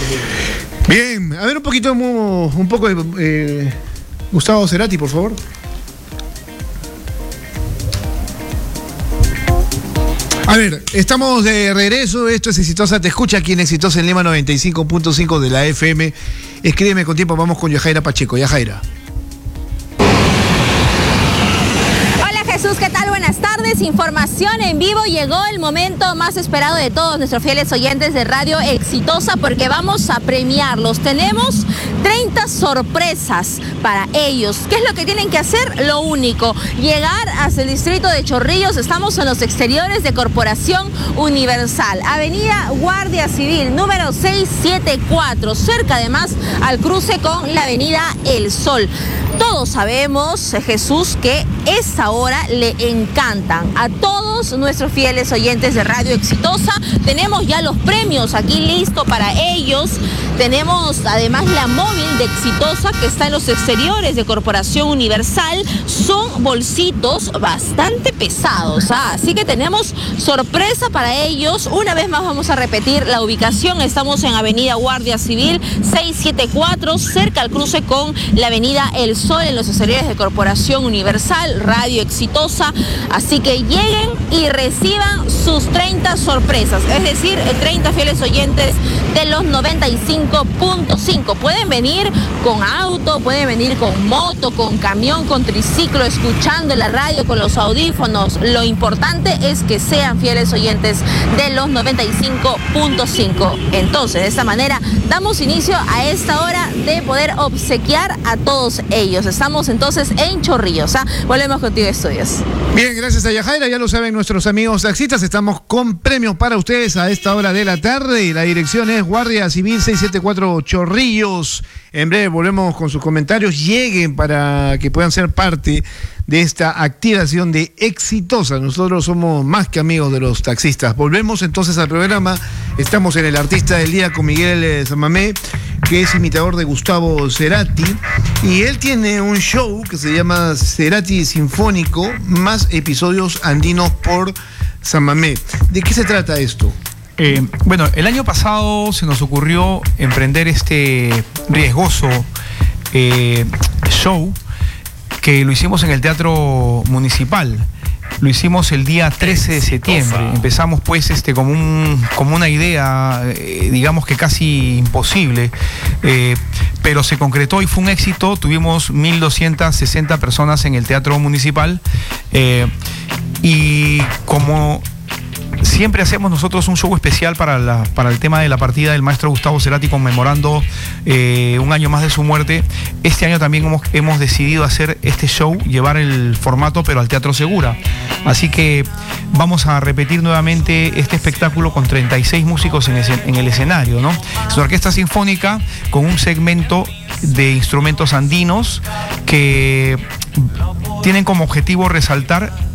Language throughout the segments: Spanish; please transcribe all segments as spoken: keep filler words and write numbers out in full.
Bien, a ver un poquito, un poco de eh, Gustavo Cerati, por favor. A ver, estamos de regreso, esto es Exitosa Te Escucha, aquí en Exitosa en Lima noventa y cinco punto cinco de la F M. Escríbeme con tiempo, vamos con Yajaira Pacheco. Yajaira. Jesús, ¿qué tal? Buenas tardes. Información en vivo. Llegó el momento más esperado de todos nuestros fieles oyentes de Radio Exitosa porque vamos a premiarlos. Tenemos treinta sorpresas para ellos. ¿Qué es lo que tienen que hacer? Lo único, llegar hasta el distrito de Chorrillos. Estamos en los exteriores de Corporación Universal. Avenida Guardia Civil, número seiscientos setenta y cuatro, cerca además al cruce con la Avenida El Sol. Todos sabemos, Jesús, que esa hora le encantan a todos nuestros fieles oyentes de Radio Exitosa. Tenemos ya los premios aquí listo para ellos. Tenemos además la móvil de Exitosa que está en los exteriores de Corporación Universal. Son bolsitos bastante pesados, ¿ah? Así que tenemos sorpresa para ellos. Una vez más vamos a repetir la ubicación. Estamos en Avenida Guardia Civil seiscientos setenta y cuatro, cerca al cruce con la Avenida El Sol, en los exteriores de Corporación Universal, Radio Exitosa. Así que lleguen y reciban sus treinta sorpresas, es decir, treinta fieles oyentes de los noventa y cinco punto cinco. Pueden venir con auto, pueden venir con moto, con camión, con triciclo, escuchando la radio con los audífonos. Lo importante es que sean fieles oyentes de los noventa y cinco punto cinco. Entonces, de esta manera, damos inicio a esta hora de poder obsequiar a todos ellos. Estamos entonces en Chorrillos, ¿ah? Volvemos contigo, estudios. Bien, gracias a Yajaira. Ya lo saben nuestros amigos taxistas. Estamos con premios para ustedes a esta hora de la tarde. La dirección es Guardia Civil seiscientos setenta y cuatro Chorrillos. En breve volvemos con sus comentarios. Lleguen para que puedan ser parte de esta activación de Exitosa. Nosotros somos más que amigos de los taxistas. Volvemos entonces al programa. Estamos en el Artista del Día con Miguel Samamé, que es imitador de Gustavo Cerati, y él tiene un show que se llama Cerati Sinfónico, más episodios andinos por Samamé. ¿De qué se trata esto? Eh, bueno, el año pasado se nos ocurrió emprender este riesgoso eh, show que lo hicimos en el Teatro Municipal. Lo hicimos el día trece de septiembre. Empezamos pues este como, un, como una idea, eh, digamos que casi imposible, eh, pero se concretó y fue un éxito. Tuvimos mil doscientas sesenta personas en el Teatro Municipal, eh, y como siempre hacemos nosotros un show especial para, la, para el tema de la partida del maestro Gustavo Cerati, conmemorando eh, un año más de su muerte. Este año también hemos, hemos decidido hacer este show, llevar el formato pero al Teatro Segura. Así que vamos a repetir nuevamente este espectáculo con treinta y seis músicos en, ese, en el escenario, ¿no? Es una orquesta sinfónica con un segmento de instrumentos andinos que tienen como objetivo resaltar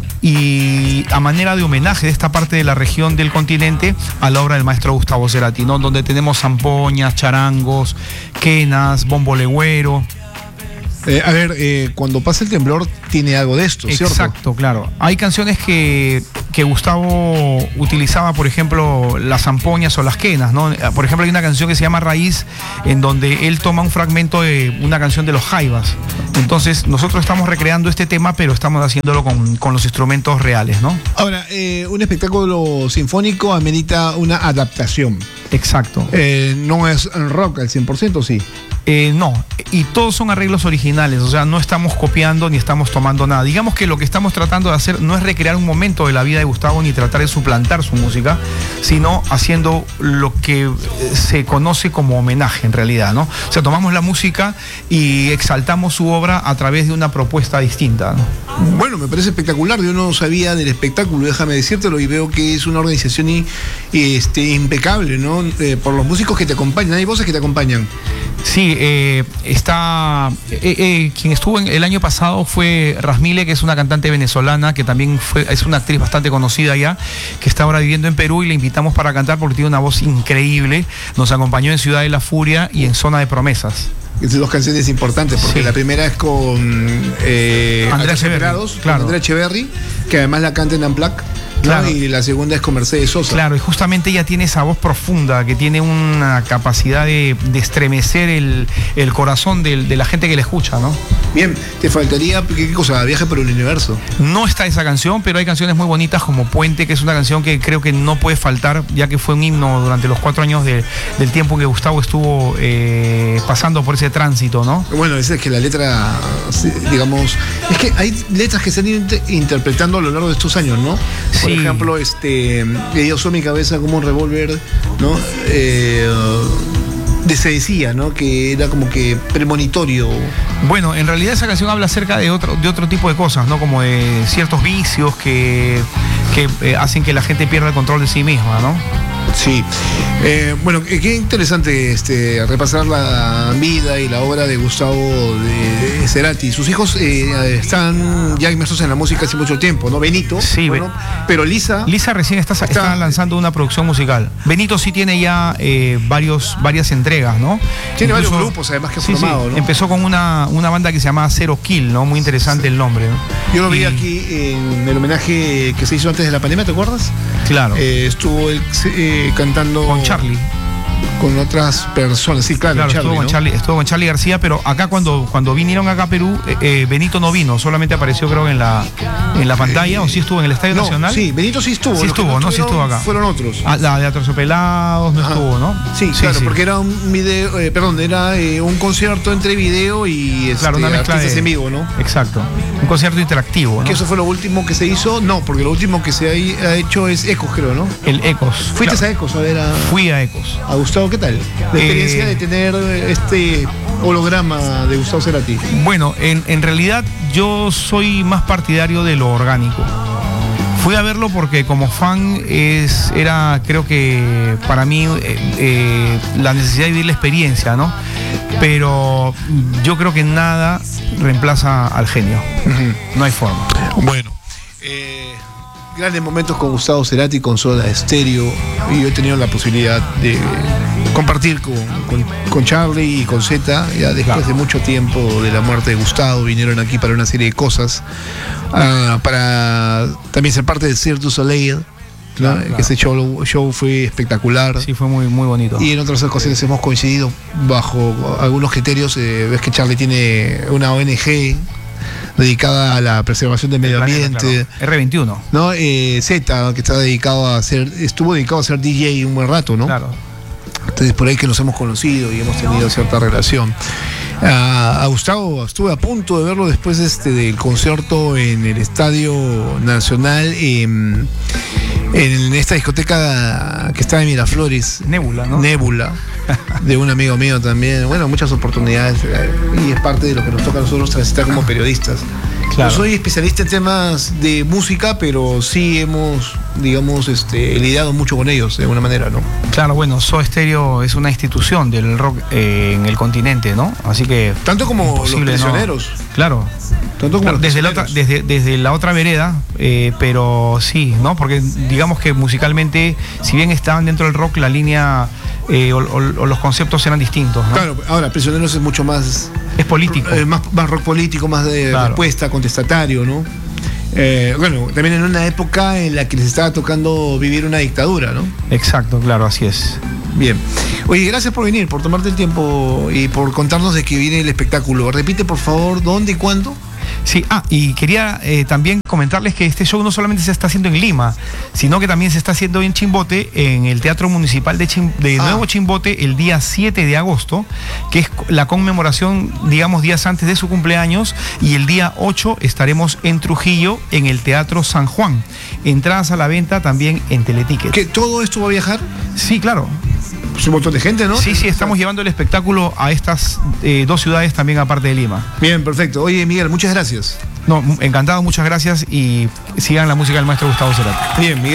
y a manera de homenaje de esta parte de la región del continente a la obra del maestro Gustavo Cerati, ¿no? Donde tenemos zampoñas, charangos, quenas, bombo legüero. Eh, a ver, eh, cuando pasa el temblor tiene algo de esto, ¿cierto? Exacto, claro. Hay canciones que, que Gustavo utilizaba, por ejemplo, las zampoñas o las quenas, ¿no? Por ejemplo, hay una canción que se llama Raíz, en donde él toma un fragmento de una canción de los Jaivas. Entonces, nosotros estamos recreando este tema, pero estamos haciéndolo con, con los instrumentos reales, ¿no? Ahora, eh, un espectáculo sinfónico amerita una adaptación. Exacto. Eh, no es rock al cien por ciento, ¿sí? Eh, no, y todos son arreglos originales, o sea, no estamos copiando ni estamos tomando nada. Digamos que lo que estamos tratando de hacer no es recrear un momento de la vida de Gustavo ni tratar de suplantar su música, sino haciendo lo que se conoce como homenaje en realidad, ¿no? O sea, tomamos la música y exaltamos su obra a través de una propuesta distinta, ¿no? Bueno, me parece espectacular. Yo no sabía del espectáculo, déjame decírtelo, y veo que es una organización y, y, este, impecable, ¿no? Eh, por los músicos que te acompañan. Hay voces que te acompañan. Sí, eh, está eh, eh, quien estuvo en, el año pasado fue Rasmile, que es una cantante venezolana que también fue, es una actriz bastante conocida allá, que está ahora viviendo en Perú, y le invitamos para cantar porque tiene una voz increíble. Nos acompañó en Ciudad de la Furia y en Zona de Promesas. Son dos canciones importantes, porque sí. La primera es con eh, Andrea Echeverri, claro. Andrea Echeverri, que además la canta en Unplugged. Claro. Y la segunda es con Mercedes Sosa. Claro, y justamente ella tiene esa voz profunda, que tiene una capacidad de, de estremecer el, el corazón de, de la gente que la escucha, ¿no? Bien, te faltaría, ¿qué cosa? Viaje por el universo. No está esa canción, pero hay canciones muy bonitas como Puente, que es una canción que creo que no puede faltar, ya que fue un himno durante los cuatro años de, del tiempo en que Gustavo estuvo eh, pasando por ese tránsito, ¿no? Bueno, es que la letra, digamos, es que hay letras que se han ido interpretando a lo largo de estos años, ¿no? Por Sí. ejemplo, este, ella usó mi cabeza como un revólver, ¿no? Eh, de se decía, ¿no? Que era como que premonitorio. Bueno, en realidad esa canción habla acerca de otro, de otro tipo de cosas, ¿no? Como de ciertos vicios que, que eh, hacen que la gente pierda el control de sí misma, ¿no? Sí. Eh, bueno, qué interesante este, repasar la vida y la obra de Gustavo de, de Cerati. Sus hijos eh, están ya inmersos en la música hace mucho tiempo, ¿no? Benito. Sí, bueno, pero Lisa. Lisa recién está, está, está lanzando una producción musical. Benito sí tiene ya eh, varios, varias entregas, ¿no? Tiene Incluso, varios grupos, además, que ha sí, formado, sí. ¿no? Empezó con una, una banda que se llama Zero Kill, ¿no? Muy interesante sí. el nombre, ¿no? Yo lo vi y... aquí en el homenaje que se hizo antes de la pandemia, ¿te acuerdas? Claro. Eh, estuvo él eh, cantando. Con Charlie. Con otras personas, sí, claro. Claro, Charlie, estuvo, con ¿no? Charlie, estuvo con Charlie García, pero acá cuando, cuando vinieron acá a Perú, eh, eh, Benito no vino, solamente apareció creo en la, en la pantalla, eh, o sí estuvo en el Estadio no, Nacional. Sí, Benito sí estuvo. Sí estuvo, no, no sí estuvo acá. Fueron otros. Ah, la de Aterciopelados no Ajá. estuvo, ¿no? Sí, sí claro, sí. porque era un video, eh, perdón, era eh, un concierto entre video y este, claro, una mezcla de, en vivo, ¿no? Exacto, un concierto interactivo, ¿no? ¿Que eso fue lo último que se hizo? No, porque lo último que se ha, ha hecho es Ecos, creo, ¿no? El Ecos. ¿Fuiste claro. a Ecos a ver a...? Fui a Ecos. ¿A Gustavo qué tal? La experiencia eh, de tener este holograma de Gustavo Cerati. Bueno, en, en realidad yo soy más partidario de lo orgánico. Fui a verlo porque como fan es, era, creo que para mí, eh, eh, la necesidad de vivir la experiencia, ¿no? Pero yo creo que nada reemplaza al genio. Uh-huh. No hay forma. Bueno. Eh... Grandes momentos con Gustavo Cerati, con Soda Stereo, y yo he tenido la posibilidad de compartir con, con, con Charlie y con Zeta, ya después claro. de mucho tiempo de la muerte de Gustavo, vinieron aquí para una serie de cosas, uh, para también ser parte del Cirque du Soleil, claro, claro. que ese show, show fue espectacular. Sí, fue muy, muy bonito. Y en otras ocasiones hemos coincidido bajo algunos criterios, eh, ves que Charlie tiene una O N G dedicada a la preservación del medio planeta, ambiente. Claro. R veintiuno. ¿No? Eh, Z, que está dedicado a ser, estuvo dedicado a ser D J un buen rato, ¿no? Claro. Entonces por ahí que nos hemos conocido y hemos tenido cierta relación. A, a Gustavo estuve a punto de verlo después este, del concierto en el Estadio Nacional, eh, en esta discoteca que está en Miraflores. Nébula, ¿no? Nébula, de un amigo mío también. Bueno, muchas oportunidades y es parte de lo que nos toca a nosotros transitar como periodistas. Claro. No soy especialista en temas de música, pero sí hemos, digamos, este, lidiado mucho con ellos de alguna manera, ¿no? Claro, bueno, Soda Stereo es una institución del rock eh, en el continente, ¿no? Así que tanto como los prisioneros. No. Claro. Tanto como claro, los desde la otra, desde, desde la otra vereda, eh, pero sí, ¿no? Porque digamos que musicalmente, si bien estaban dentro del rock, la línea eh, o, o, o los conceptos eran distintos, ¿no? Claro, ahora Prisioneros es mucho más... Es político. Eh, más, más rock político, más de claro. respuesta, contestatario, ¿no? Eh, bueno, también en una época en la que les estaba tocando vivir una dictadura, ¿no? Exacto, claro, así es. Bien. Oye, gracias por venir, por tomarte el tiempo y por contarnos de que viene el espectáculo. Repite, por favor, ¿dónde y cuándo? Sí, ah, y quería eh, también comentarles que este show no solamente se está haciendo en Lima, sino que también se está haciendo en Chimbote, en el Teatro Municipal de, Chim de ah. Nuevo Chimbote, el día siete de agosto, que es la conmemoración, digamos, días antes de su cumpleaños, y el día ocho estaremos en Trujillo, en el Teatro San Juan. Entradas a la venta también en Teleticket. ¿Que todo esto va a viajar? Sí, claro. Es un montón de gente, ¿no? Sí, sí, estamos llevando el espectáculo a estas eh, dos ciudades también aparte de Lima. Bien, perfecto. Oye, Miguel, muchas gracias. No, encantado, muchas gracias y sigan la música del maestro Gustavo Cerati. Bien, Miguel.